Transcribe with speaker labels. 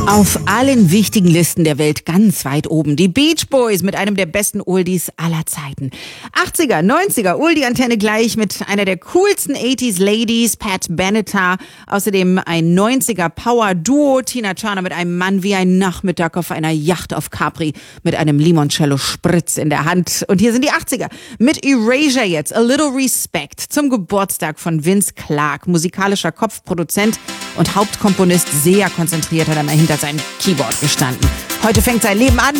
Speaker 1: Auf allen wichtigen Listen der Welt ganz weit oben. Die Beach Boys mit einem der besten Oldies aller Zeiten. 80er, 90er, Oldie-Antenne gleich mit einer der coolsten 80s Ladies, Pat Benatar. Außerdem ein 90er Power-Duo, Tina Turner mit einem Mann wie ein Nachmittag auf einer Yacht auf Capri mit einem Limoncello-Spritz in der Hand. Und hier sind die 80er mit Erasure jetzt. A Little Respect zum Geburtstag von Vince Clarke, musikalischer Kopfproduzent und Hauptkomponist, sehr konzentriert hat er mal hinter seinem Keyboard gestanden. Heute fängt sein Leben an.